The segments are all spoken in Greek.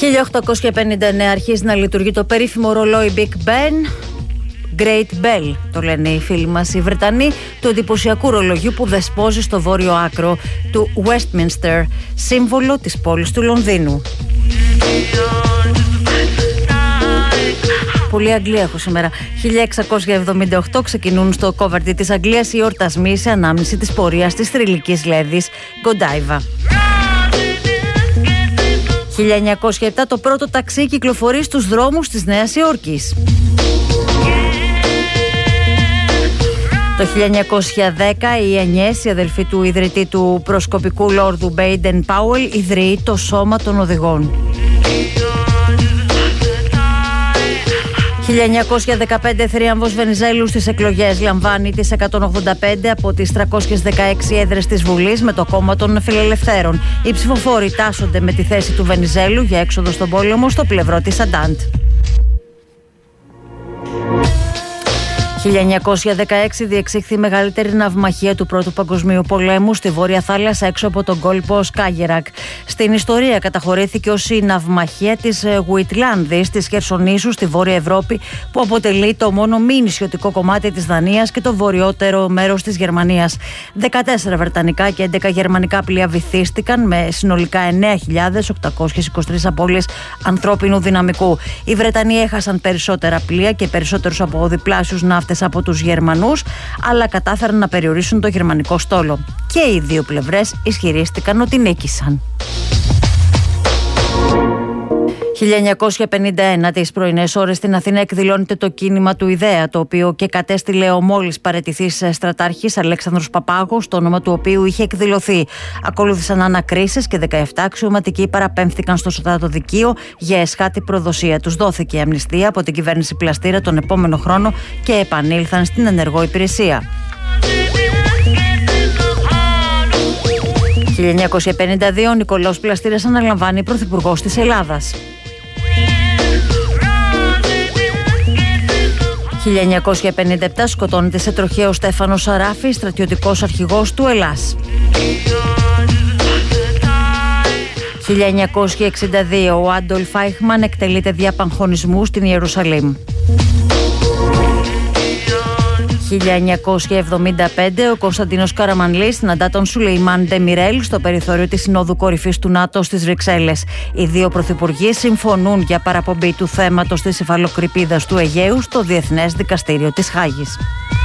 1859 αρχίζει να λειτουργεί το περίφημο ρολόι Big Ben. Great Bell το λένε οι φίλοι μας οι Βρετανοί, του εντυπωσιακού ρολογιού που δεσπόζει στο βόρειο άκρο του Westminster, σύμβολο της πόλης του Λονδίνου. Πολύ Αγγλία έχω σήμερα. 1678 ξεκινούν στο Coventry της Αγγλίας οι εορτασμοί σε ανάμνηση της πορείας της θρυλικής Λέδης Γκοντάιβα. 1907 το πρώτο ταξί κυκλοφορεί στους δρόμους της Νέας Υόρκης. Το 1910 η Ανιές, η αδελφή του ιδρυτή του προσκοπικού Λόρδου Μπέιντεν Πάουελ, ιδρύει το Σώμα των Οδηγών. 1915 θρίαμβος Βενιζέλου στις εκλογές, λαμβάνει τις 185 από τις 316 έδρες της Βουλής με το κόμμα των Φιλελευθέρων. Οι ψηφοφόροι τάσσονται με τη θέση του Βενιζέλου για έξοδο στον πόλεμο στο πλευρό της Αντάντ. 1916 διεξήχθη η μεγαλύτερη ναυμαχία του Πρώτου Παγκοσμίου Πολέμου στη Βόρεια Θάλασσα έξω από τον κόλπο Σκάγερακ. Στην ιστορία καταχωρήθηκε ως η ναυμαχία της Γουιτλάνδης της Χερσονήσου στη Βόρεια Ευρώπη, που αποτελεί το μόνο μη νησιωτικό κομμάτι της Δανίας και το βορειότερο μέρος της Γερμανίας. 14 βρετανικά και 11 γερμανικά πλοία βυθίστηκαν με συνολικά 9.823 απώλειες ανθρώπινου δυναμικού. Οι Βρετανοί έχασαν περισσότερα πλοία και περισσότερους από διπλάσιους ναύτες από τους Γερμανούς, αλλά κατάφεραν να περιορίσουν το γερμανικό στόλο. Και οι δύο πλευρές ισχυρίστηκαν ότι νίκησαν. 1951 τις πρωινές ώρες στην Αθήνα εκδηλώνεται το κίνημα του Ιδέα, το οποίο και κατέστηλε ο μόλις παραιτηθής στρατάρχης Αλέξανδρος Παπάγος, το όνομα του οποίου είχε εκδηλωθεί. Ακολούθησαν ανακρίσεις και 17 αξιωματικοί παραπέμφθηκαν στο στρατοδικείο για εσχάτη προδοσία. Τους δόθηκε αμνηστία από την κυβέρνηση Πλαστήρα τον επόμενο χρόνο και επανήλθαν στην ενεργό υπηρεσία. 1952 ο Νικολάος Πλαστήρας αναλαμβάνει πρωθυπουργός της Ελλάδας. 1957 σκοτώνεται σε τροχαίο Στέφανος Σαράφη, στρατιωτικός αρχηγός του Ελλάς. 1962 ο Άντολφ Άιχμαν εκτελείται δια παγχωνισμού στην Ιερουσαλήμ. 1975 ο Κωνσταντίνος Καραμανλής συναντά τον Σουλεϊμάν Ντεμιρέλ στο περιθώριο της Συνόδου Κορυφής του ΝΑΤΟ στις Βρυξέλλες. Οι δύο πρωθυπουργοί συμφωνούν για παραπομπή του θέματος της υφαλοκρηπίδας του Αιγαίου στο Διεθνές Δικαστήριο της Χάγης.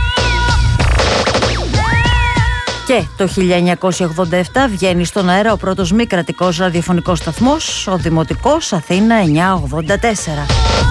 Και το 1987 βγαίνει στον αέρα ο πρώτος μη κρατικός ραδιοφωνικός σταθμός, ο Δημοτικός Αθήνα 984.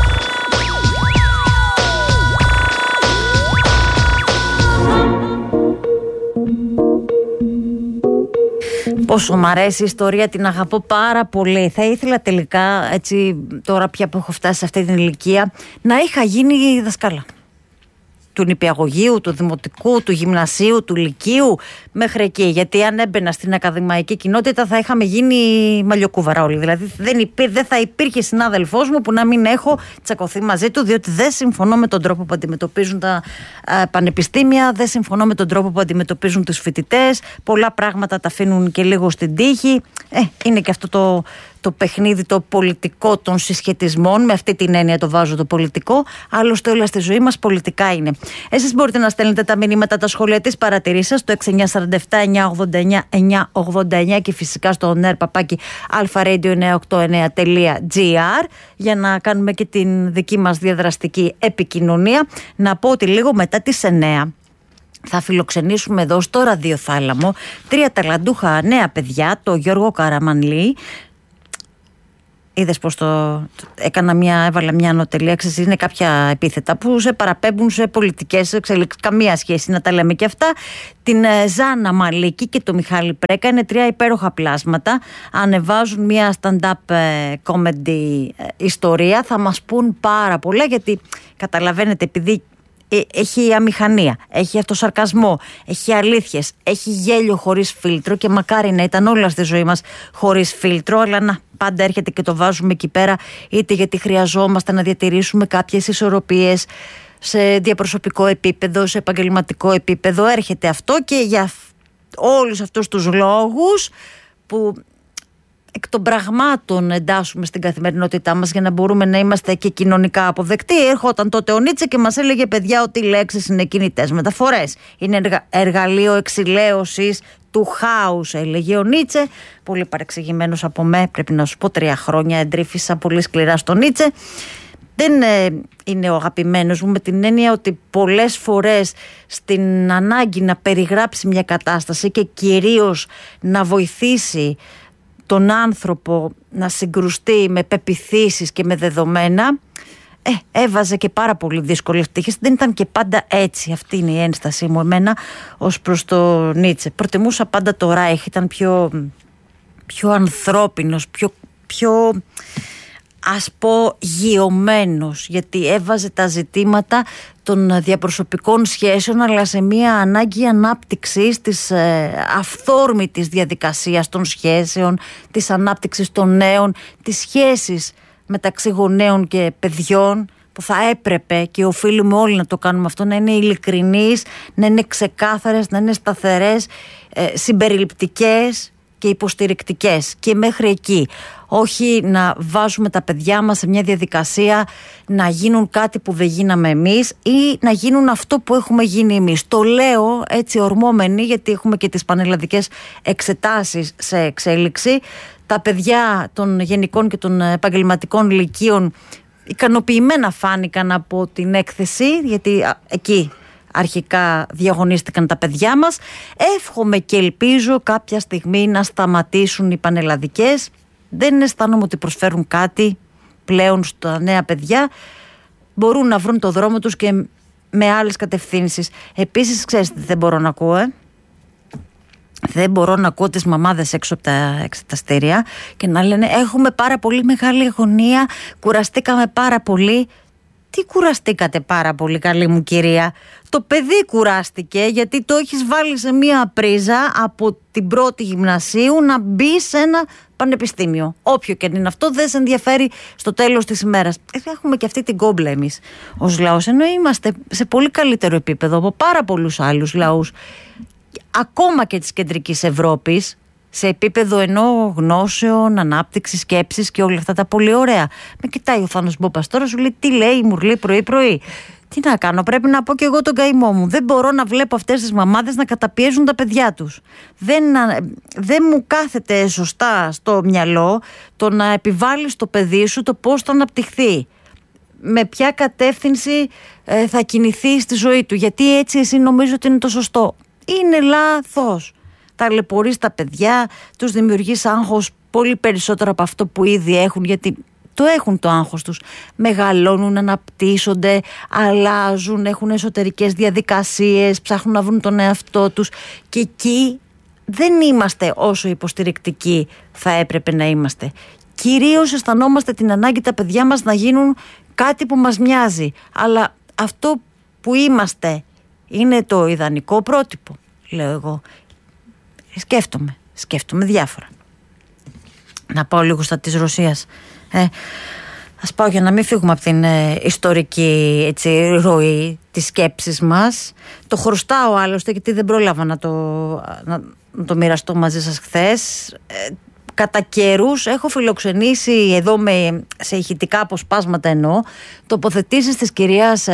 Πόσο μ' αρέσει η ιστορία, την αγαπώ πάρα πολύ. Θα ήθελα τελικά, έτσι, τώρα πια που έχω φτάσει σε αυτή την ηλικία, να είχα γίνει δασκάλα. Του νηπιαγωγείου, του δημοτικού, του γυμνασίου, του λυκείου, μέχρι εκεί. Γιατί αν έμπαινα στην ακαδημαϊκή κοινότητα θα είχαμε γίνει μαλλιοκούβαρα όλοι. Δηλαδή δεν θα υπήρχε συνάδελφός μου που να μην έχω τσακωθεί μαζί του, διότι δεν συμφωνώ με τον τρόπο που αντιμετωπίζουν τα πανεπιστήμια, δεν συμφωνώ με τον τρόπο που αντιμετωπίζουν τους φοιτητές. Πολλά πράγματα τα αφήνουν και λίγο στην τύχη. Είναι και αυτό το παιχνίδι το πολιτικό των συσχετισμών, με αυτή την έννοια το βάζω το πολιτικό, άλλωστε όλα στη ζωή μας πολιτικά είναι. Εσείς μπορείτε να στέλνετε τα μηνύματα, τα σχόλια, τις παρατηρήσεις σας στο 6947-989-989 και φυσικά στο nerpapaki-alpharadio989.gr για να κάνουμε και την δική μας διαδραστική επικοινωνία. Να πω ότι λίγο μετά τις 9 θα φιλοξενήσουμε εδώ στο ραδιοθάλαμο 3 ταλαντούχα νέα παιδιά, το Γιώργο Καραμανλή. Είδες πως έβαλα μια ανωτελεία, είναι κάποια επίθετα που σε παραπέμπουν σε πολιτικές εξελίξεις, καμία σχέση να τα λέμε και αυτά. Την Ζάνα Μαλίκη και το Μιχάλη Πρέκα, είναι 3 υπέροχα πλάσματα, ανεβάζουν μια stand-up comedy ιστορία, θα μας πούν πάρα πολλά, γιατί καταλαβαίνετε, επειδή έχει αμηχανία, έχει αυτοσαρκασμό, έχει αλήθειες, έχει γέλιο χωρίς φίλτρο και μακάρι να ήταν όλα στη ζωή μας χωρίς φίλτρο, αλλά να, πάντα έρχεται και το βάζουμε εκεί πέρα, είτε γιατί χρειαζόμαστε να διατηρήσουμε κάποιες ισορροπίες σε διαπροσωπικό επίπεδο, σε επαγγελματικό επίπεδο, έρχεται αυτό και για όλους αυτούς τους λόγους που εκ των πραγμάτων εντάσσουμε στην καθημερινότητά μας για να μπορούμε να είμαστε και κοινωνικά αποδεκτοί. Έρχονταν τότε ο Νίτσε και μας έλεγε, παιδιά, ότι οι λέξεις είναι κινητές μεταφορές. Είναι εργαλείο εξηλαίωσης του χάους, έλεγε ο Νίτσε. Πολύ παρεξηγημένος από μέ, πρέπει να σου πω, 3 χρόνια εντρίφησα πολύ σκληρά στον Νίτσε. Δεν είναι ο αγαπημένος μου, με την έννοια ότι πολλές φορές στην ανάγκη να περιγράψει μια κατάσταση και κυρίως να βοηθήσει τον άνθρωπο να συγκρουστεί με πεποιθήσεις και με δεδομένα, έβαζε και πάρα πολύ δύσκολες πτυχές. Δεν ήταν και πάντα έτσι. Αυτή είναι η ένστασή μου εμένα ως προς το Νίτσε. Προτιμούσα πάντα το Ράιχ, ήταν πιο ανθρώπινος, πιο ας πω γειωμένος, γιατί έβαζε τα ζητήματα των διαπροσωπικών σχέσεων, αλλά σε μια ανάγκη ανάπτυξης της αυθόρμητης διαδικασίας των σχέσεων, της ανάπτυξης των νέων, της σχέσης μεταξύ γονέων και παιδιών, που θα έπρεπε και οφείλουμε όλοι να το κάνουμε αυτό, να είναι ειλικρινείς, να είναι ξεκάθαρες, να είναι σταθερές, συμπεριληπτικές και υποστηρικτικές, και μέχρι εκεί. Όχι να βάζουμε τα παιδιά μας σε μια διαδικασία να γίνουν κάτι που δεν γίναμε εμείς ή να γίνουν αυτό που έχουμε γίνει εμείς. Το λέω έτσι ορμόμενοι, γιατί έχουμε και τις πανελλαδικές εξετάσεις σε εξέλιξη. Τα παιδιά των γενικών και των επαγγελματικών λυκείων ικανοποιημένα φάνηκαν από την έκθεση, γιατί εκεί αρχικά διαγωνίστηκαν τα παιδιά μας. Εύχομαι και ελπίζω κάποια στιγμή να σταματήσουν οι πανελλαδικές. Δεν αισθάνομαι ότι προσφέρουν κάτι πλέον στα νέα παιδιά. Μπορούν να βρουν το δρόμο τους και με άλλες κατευθύνσεις. Επίσης, ξέρεις τι δεν μπορώ να ακούω, Δεν μπορώ να ακούω τις μαμάδες έξω από τα εξεταστήρια και να λένε, έχουμε πάρα πολύ μεγάλη αγωνία, κουραστήκαμε πάρα πολύ. Τι κουραστήκατε πάρα πολύ, καλή μου κυρία? Το παιδί κουράστηκε, γιατί το έχεις βάλει σε μία πρίζα από την πρώτη γυμνασίου να μπει σε ένα πανεπιστήμιο. Όποιο και αν είναι αυτό, δεν σε ενδιαφέρει στο τέλος της ημέρας. Έχουμε και αυτή την κόμπλα εμείς ως λαός, ενώ είμαστε σε πολύ καλύτερο επίπεδο από πάρα πολλούς άλλους λαούς, ακόμα και της κεντρικής Ευρώπης, σε επίπεδο ενώ γνώσεων, ανάπτυξης, σκέψης και όλα αυτά τα πολύ ωραία. Με κοιτάει ο Θάνος Μπόπας τώρα, σου λέει, τι λέει η Μουρλή πρωί-πρωί? Τι να κάνω, πρέπει να πω και εγώ τον καημό μου. Δεν μπορώ να βλέπω αυτές τις μαμάδες να καταπιέζουν τα παιδιά τους. Δεν μου κάθεται σωστά στο μυαλό το να επιβάλλεις στο παιδί σου το πώς θα αναπτυχθεί, με ποια κατεύθυνση θα κινηθεί στη ζωή του, γιατί έτσι εσύ νομίζω ότι είναι το σωστό. Είναι λάθος. Ταλαιπωρείς τα παιδιά, τους δημιουργείς άγχος πολύ περισσότερο από αυτό που ήδη έχουν, γιατί το έχουν το άγχος τους. Μεγαλώνουν, αναπτύσσονται, αλλάζουν, έχουν εσωτερικές διαδικασίες, ψάχνουν να βρουν τον εαυτό τους, και εκεί δεν είμαστε όσο υποστηρικτικοί θα έπρεπε να είμαστε. Κυρίως αισθανόμαστε την ανάγκη τα παιδιά μας να γίνουν κάτι που μας μοιάζει, αλλά αυτό που είμαστε είναι το ιδανικό πρότυπο, λέω εγώ. Σκέφτομαι διάφορα. Να πάω λίγο στα της Ρωσίας. Ας πάω για να μην φύγουμε από την ιστορική, έτσι, ροή της σκέψης μας. Το χρωστάω άλλωστε, γιατί δεν πρόλαβα να το μοιραστώ μαζί σας χθες. Κατά καιρούς έχω φιλοξενήσει εδώ σε ηχητικά αποσπάσματα, εννοώ, τοποθετήσεις της κυρίας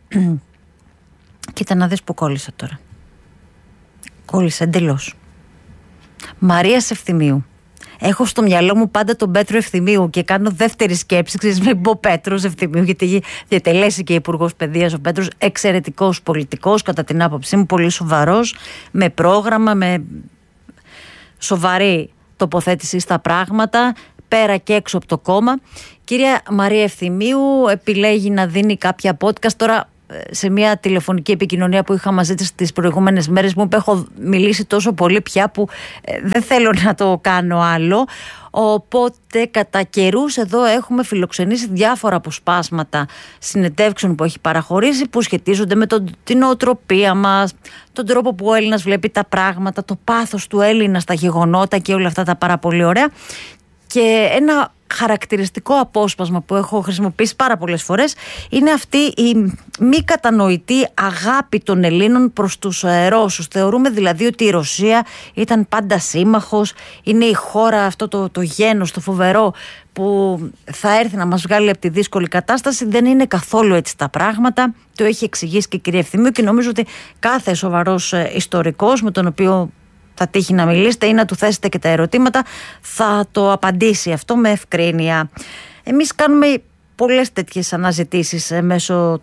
κοίτα να δεις που κόλλησα τώρα. Κόλλησα εντελώς. Μαρίας Ευθυμίου. Έχω στο μυαλό μου πάντα τον Πέτρο Ευθυμίου και κάνω δεύτερη σκέψη, ξέρεις, μην πω Πέτρος Ευθυμίου, γιατί έχει διατελέσει και υπουργός παιδείας ο Πέτρος, εξαιρετικός πολιτικός κατά την άποψή μου, πολύ σοβαρός, με πρόγραμμα, με σοβαρή τοποθέτηση στα πράγματα, πέρα και έξω από το κόμμα. Κυρία Μαρία Ευθυμίου επιλέγει να δίνει κάποια podcast. Τώρα, σε μια τηλεφωνική επικοινωνία που είχα μαζί της τις προηγούμενες μέρες, μου είπε, έχω μιλήσει τόσο πολύ πια που δεν θέλω να το κάνω άλλο. Οπότε κατά καιρούς εδώ έχουμε φιλοξενήσει διάφορα αποσπάσματα συνεντεύξεων που έχει παραχωρήσει, που σχετίζονται με την νοοτροπία μας, τον τρόπο που ο Έλληνας βλέπει τα πράγματα, το πάθος του Έλληνα στα γεγονότα και όλα αυτά τα πάρα πολύ ωραία. Και ένα χαρακτηριστικό απόσπασμα που έχω χρησιμοποιήσει πάρα πολλές φορές είναι αυτή η μη κατανοητή αγάπη των Ελλήνων προς τους Ρώσους. Θεωρούμε δηλαδή ότι η Ρωσία ήταν πάντα σύμμαχος, είναι η χώρα, αυτό το γένος, το φοβερό που θα έρθει να μας βγάλει από τη δύσκολη κατάσταση. Δεν είναι καθόλου έτσι τα πράγματα. Το έχει εξηγήσει και η κυρία Ευθυμίου και νομίζω ότι κάθε σοβαρός ιστορικός με τον οποίο θα τύχει να μιλήσετε ή να του θέσετε και τα ερωτήματα θα το απαντήσει αυτό με ευκρίνεια. Εμείς κάνουμε πολλές τέτοιες αναζητήσεις μέσω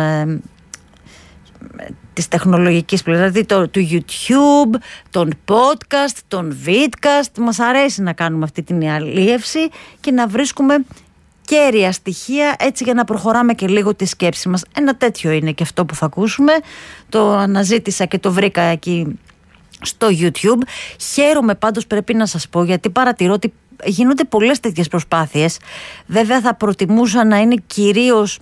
της τεχνολογικής πλευράς, δηλαδή του YouTube, των podcast, των vidcast. Μας αρέσει να κάνουμε αυτή την αλίευση και να βρίσκουμε κέρια στοιχεία έτσι για να προχωράμε και λίγο τη σκέψη μας. Ένα τέτοιο είναι και αυτό που θα ακούσουμε. Το αναζήτησα και το βρήκα εκεί στο YouTube. Χαίρομαι πάντως, πρέπει να σας πω, γιατί παρατηρώ ότι γίνονται πολλές τέτοιες προσπάθειες. Βέβαια θα προτιμούσα να είναι κυρίως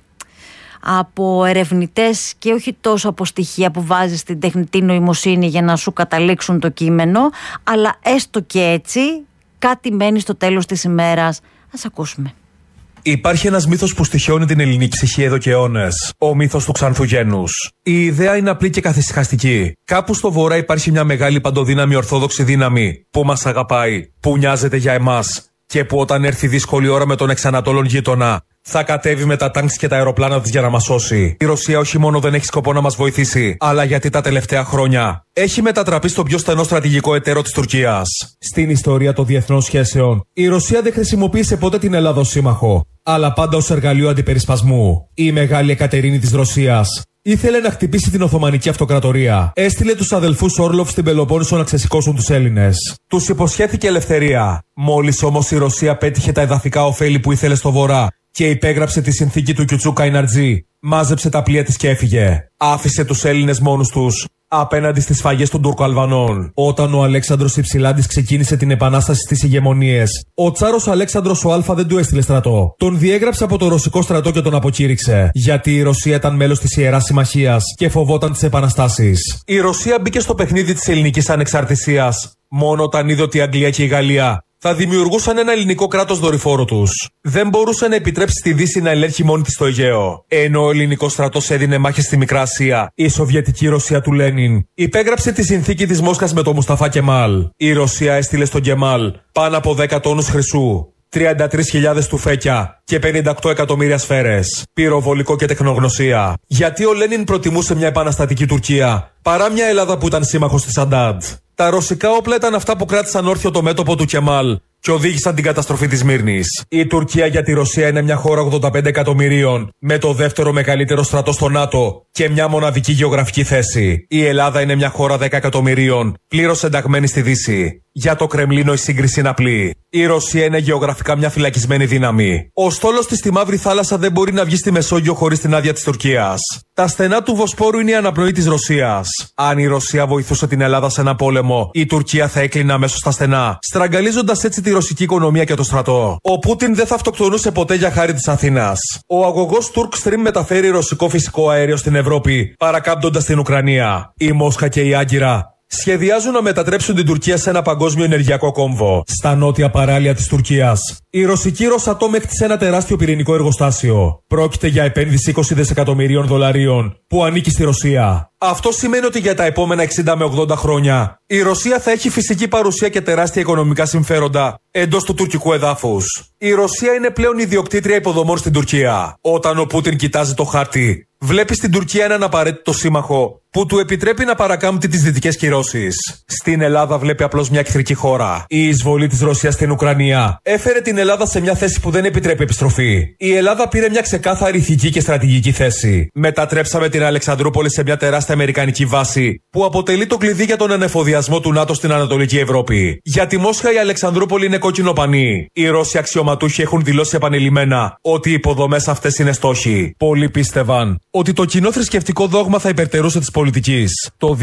από ερευνητές και όχι τόσο από στοιχεία που βάζεις στην τεχνητή νοημοσύνη για να σου καταλήξουν το κείμενο, αλλά έστω και έτσι κάτι μένει στο τέλος της ημέρας. Ας ακούσουμε. Υπάρχει ένας μύθος που στοιχιώνει την ελληνική ψυχή εδώ και αιώνες. Ο μύθος του Ξανθού Γένους. Η ιδέα είναι απλή και καθησυχαστική. Κάπου στο βορρά υπάρχει μια μεγάλη παντοδύναμη ορθόδοξη δύναμη που μας αγαπάει, που νοιάζεται για εμάς και που όταν έρθει δύσκολη ώρα με τον εξανατόλων γείτονα θα κατέβει με τα τάγκς και τα αεροπλάνα της για να μας σώσει. Η Ρωσία όχι μόνο δεν έχει σκοπό να μας βοηθήσει, αλλά γιατί τα τελευταία χρόνια έχει μετατραπεί στο πιο στενό στρατηγικό εταίρο της Τουρκίας. Στην ιστορία των διεθνών σχέσεων, η Ρωσία δεν χρησιμοποίησε ποτέ την Ελλάδα ως σύμμαχο, αλλά πάντα ως εργαλείο αντιπερισπασμού. Η Μεγάλη Εκατερίνη της Ρωσίας ήθελε να χτυπήσει την Οθωμανική Αυτοκρατορία. Έστειλε τους αδελφούς Όρλοφ στην Πελοπόννησο να ξεσηκώσουν τους Έλληνες. Τους υποσχέθηκε ελευθερία. Μόλις όμως η Ρωσία πέτυχε τα εδαφικά ωφέλη που ήθελε στο βορρά και υπέγραψε τη συνθήκη του Κιουτσού Καϊναρτζή, μάζεψε τα πλοία της και έφυγε. Άφησε τους Έλληνες μόνους τους απέναντι στις σφαγές των Τουρκοαλβανών. Όταν ο Αλέξανδρος Υψηλάντης ξεκίνησε την επανάσταση στις ηγεμονίες, ο Τσάρος Αλέξανδρος ο Α δεν του έστειλε στρατό. Τον διέγραψε από το ρωσικό στρατό και τον αποκήρυξε. Γιατί η Ρωσία ήταν μέλος της Ιεράς Συμμαχίας και φοβόταν τις επαναστάσεις. Η Ρωσία μπήκε στο παιχνίδι της ελληνικής ανεξαρτησίας μόνο όταν είδε ότι η Αγγλία και η Γαλλία θα δημιουργούσαν ένα ελληνικό κράτος δορυφόρο τους. Δεν μπορούσε να επιτρέψει στη Δύση να ελέγχει μόνη της στο Αιγαίο. Ενώ ο ελληνικός στρατός έδινε μάχες στη Μικρά Ασία, η Σοβιετική Ρωσία του Λένιν υπέγραψε τη συνθήκη της Μόσχας με τον Μουσταφά Κεμάλ. Η Ρωσία έστειλε στον Κεμάλ πάνω από 10 τόνους χρυσού, 33.000 τουφέκια και 58 εκατομμύρια σφαίρες, πυροβολικό και τεχνογνωσία. Γιατί ο Λένιν προτιμούσε μια επαναστατική Τουρκία παρά μια Ελλάδα που ήταν σύμμαχος της Αντάντ. Τα ρωσικά όπλα ήταν αυτά που κράτησαν όρθιο το μέτωπο του Κεμάλ και οδήγησαν την καταστροφή της Μύρνης. Η Τουρκία για τη Ρωσία είναι μια χώρα 85 εκατομμυρίων, με το δεύτερο μεγαλύτερο στρατό στο ΝΑΤΟ και μια μοναδική γεωγραφική θέση. Η Ελλάδα είναι μια χώρα 10 εκατομμυρίων, πλήρως ενταγμένη στη Δύση. Για το Κρεμλίνο η σύγκριση είναι απλή. Η Ρωσία είναι γεωγραφικά μια φυλακισμένη δύναμη. Ο στόλος της στη Μαύρη Θάλασσα δεν μπορεί να βγει στη Μεσόγειο χωρίς την άδεια της Τουρκίας. Τα στενά του Βοσπόρου είναι η αναπνοή της Ρωσίας. Αν η Ρωσία βοηθούσε την Ελλάδα σε ένα πόλεμο, η Τουρκία θα έκλεινε αμέσως στα στενά, στραγγαλίζοντας έτσι τη ρωσική οικονομία και το στρατό. Ο Πούτιν δεν θα αυτοκτονούσε ποτέ για χάρη της Αθήνας. Ο αγωγός Turkstream μεταφέρει ρωσικό φυσικό αέριο στην Ευρώπη, παρακάμπτοντας την Ουκρανία. Η Μόσχα και η Άγκυρα σχεδιάζουν να μετατρέψουν την Τουρκία σε ένα παγκόσμιο ενεργειακό κόμβο. Στα νότια παράλια της Τουρκίας, η ρωσική Ροσατόμ έκτισε ένα τεράστιο πυρηνικό εργοστάσιο. Πρόκειται για επένδυση 20 δισεκατομμυρίων δολαρίων που ανήκει στη Ρωσία. Αυτό σημαίνει ότι για τα επόμενα 60 με 80 χρόνια η Ρωσία θα έχει φυσική παρουσία και τεράστια οικονομικά συμφέροντα εντός του τουρκικού εδάφους. Η Ρωσία είναι πλέον ιδιοκτήτρια υποδομών στην Τουρκία. Όταν ο Πούτιν κοιτάζει το χάρτη, βλέπει στην Τουρκία έναν απαραίτητο σύμμαχο που του επιτρέπει να παρακάμπτει τις δυτικές κυρώσεις. Στην Ελλάδα βλέπει απλώς μια εχθρική χώρα. Η εισβολή της Ρωσίας στην Ουκρανία έφερε την Ελλάδα σε μια θέση που δεν επιτρέπει επιστροφή. Η Ελλάδα πήρε μια ξεκάθαρη ηθική και στρατηγική θέση. Μετατρέψαμε την Αλεξανδρούπολη σε μια τεράστια αμερικανική βάση που αποτελεί το κλειδί για τον ανεφοδιασμό του ΝΑΤΟ στην Ανατολική Ευρώπη. Για τη Μόσχα η Αλεξανδρούπολη είναι κόκκινο πανί. Οι Ρώσοι αξιωματούχοι έχουν δηλώσει επανειλημμένα ότι οι υποδομές αυτές είναι στόχοι. Πολλοί πίστευαν ότι το κοινό θρησκευτικό δόγμα θα υπερτερούσε της πολιτικής. Το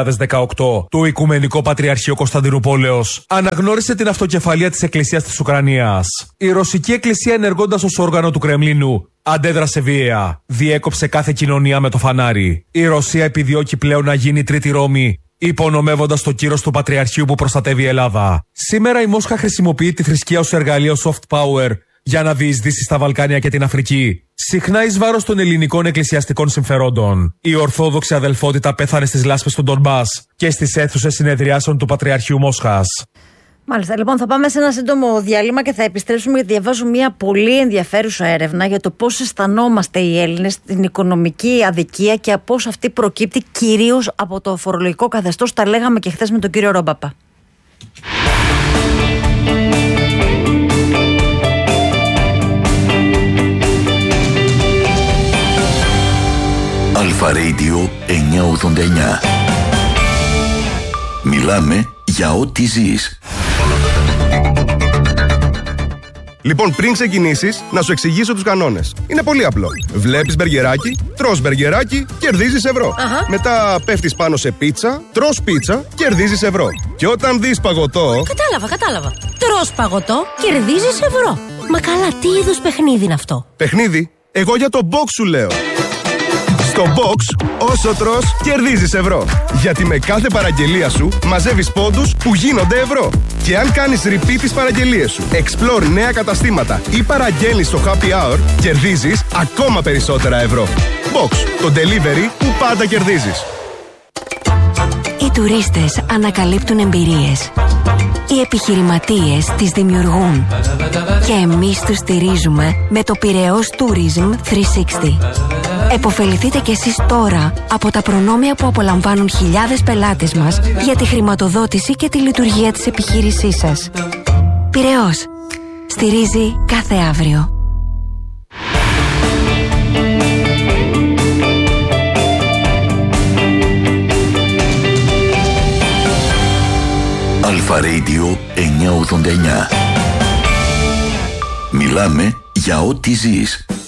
2018 το Οικουμενικό Πατριαρχείο Κωνσταντινούπολεως αναγνώρισε την αυτοκεφαλία της Εκκλησίας της Ουκρανίας. Η Ρωσική Εκκλησία, ενεργώντας ως όργανο του Κρεμλίνου, αντέδρασε βία. Διέκοψε κάθε κοινωνία με το φανάρι. Η Ρωσία επιδιώκει πλέον να γίνει τρίτη Ρώμη, υπονομεύοντας το κύρος του Πατριαρχείου που προστατεύει η Ελλάδα. Σήμερα η Μόσχα χρησιμοποιεί τη θρησκεία ως εργαλείο soft power για να διεισδύσει στα Βαλκάνια και την Αφρική, συχνά εις βάρος των ελληνικών εκκλησιαστικών συμφερόντων. Η Ορθόδοξη αδελφότητα πέθανε στις λάσπες του Ντονμπάς και στις αίθουσες συνεδριάσεων του Πατριαρχείου Μόσχας. Μάλιστα, λοιπόν, θα πάμε σε ένα σύντομο διάλειμμα και θα επιστρέψουμε γιατί διαβάζω μια πολύ ενδιαφέρουσα έρευνα για το πώς αισθανόμαστε οι Έλληνες στην οικονομική αδικία και πώς αυτή προκύπτει κυρίως από το φορολογικό καθεστώς. Τα λέγαμε και χθες με τον κύριο Ρομπαπά. Αλφα Radio 989. Μιλάμε για ό,τι ζεις. Λοιπόν, πριν ξεκινήσεις, να σου εξηγήσω τους κανόνες. Είναι πολύ απλό. Βλέπεις μπεργκεράκι, τρως μπεργκεράκι, κερδίζεις ευρώ. Μετά πέφτεις πάνω σε πίτσα, τρως πίτσα, κερδίζεις ευρώ. Και όταν δεις παγωτό... Κατάλαβα. Τρως παγωτό, κερδίζεις ευρώ. Μα καλά, τι είδους παιχνίδι είναι αυτό? Παιχνίδι? Εγώ για το box σου λέω. Στο box, όσο τρως, κερδίζεις ευρώ. Γιατί με κάθε παραγγελία σου μαζεύεις πόντους που γίνονται ευρώ. Και αν κάνεις repeat τις παραγγελίες σου, explore νέα καταστήματα ή παραγγέλνεις στο happy hour, κερδίζεις ακόμα περισσότερα ευρώ. Box, το delivery που πάντα κερδίζεις. Οι τουρίστες ανακαλύπτουν εμπειρίες. Οι επιχειρηματίες τις δημιουργούν. Και εμείς τους στηρίζουμε με το Πειραιώς Tourism 360. Εποφεληθείτε κι εσείς τώρα από τα προνόμια που απολαμβάνουν χιλιάδες πελάτες μας για τη χρηματοδότηση και τη λειτουργία της επιχείρησής σας. Πειραιώς. Στηρίζει κάθε αύριο. Αλφα Radio 989. Μιλάμε για ό,τι ζεις.